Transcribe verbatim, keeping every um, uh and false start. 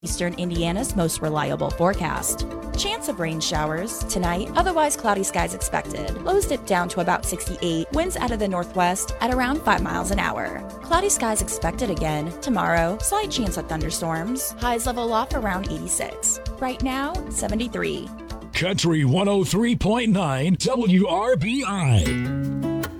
Eastern Indiana's most reliable forecast. Chance of rain showers tonight, otherwise cloudy skies expected. Lows dip down to about sixty-eight, winds out of the northwest at around five miles an hour. Cloudy skies expected again tomorrow, slight chance of thunderstorms. Highs level off around eighty-six. Right now, seventy-three. Country one oh three point nine W R B I.